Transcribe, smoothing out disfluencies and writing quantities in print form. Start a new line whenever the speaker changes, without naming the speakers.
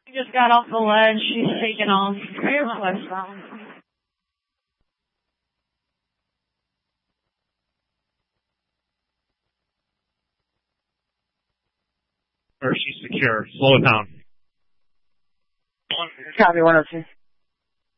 She just got off the ledge. She's taking off. Very westbound.
Or she's secure. Slow it down.
Copy 102.